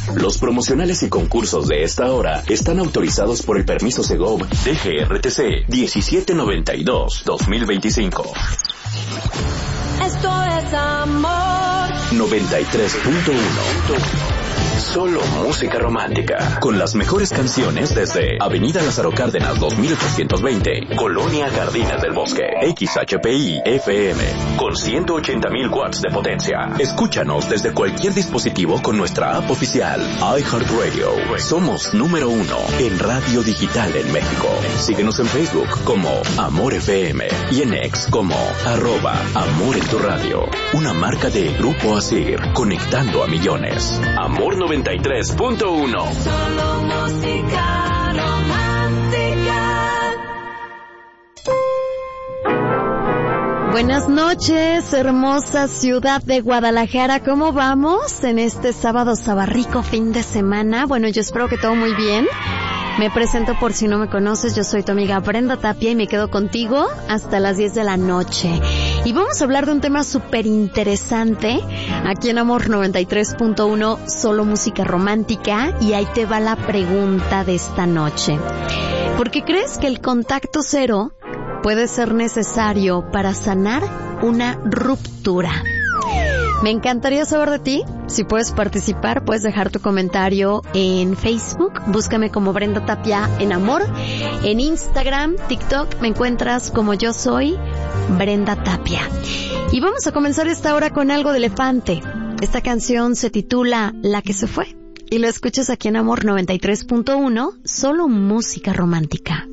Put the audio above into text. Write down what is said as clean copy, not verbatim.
Los promocionales y concursos de esta hora están autorizados por el permiso Segov DGRTC 1792-2025. Esto es amor. 93.1. Solo música romántica. Con las mejores canciones desde Avenida Lázaro Cárdenas 2820, Colonia Jardines del Bosque. XHPI FM con 180,000 watts de potencia. Escúchanos desde cualquier dispositivo con nuestra app oficial iHeartRadio. Somos número 1 en radio digital en México. Síguenos en Facebook como Amor FM y en X como @Amor en tu radio. Una marca de Grupo Asir, conectando a millones. Amor 93.1. Solo música romántica. Buenas noches, hermosa ciudad de Guadalajara. ¿Cómo vamos en este sábado sabarrico fin de semana? Bueno, yo espero que todo muy bien. Me presento por si no me conoces, yo soy tu amiga Brenda Tapia y me quedo contigo hasta las 10 de la noche. Y vamos a hablar de un tema súper interesante aquí en Amor 93.1, solo música romántica. Y ahí te va la pregunta de esta noche. ¿Por qué crees que el contacto cero puede ser necesario para sanar una ruptura? Me encantaría saber de ti. Si puedes participar, puedes dejar tu comentario en Facebook. Búscame como Brenda Tapia en Amor. En Instagram, TikTok, me encuentras como yo soy Brenda Tapia. Y vamos a comenzar esta hora con algo de Elefante. Esta canción se titula La que se fue. Y lo escuchas aquí en Amor 93.1, solo música romántica.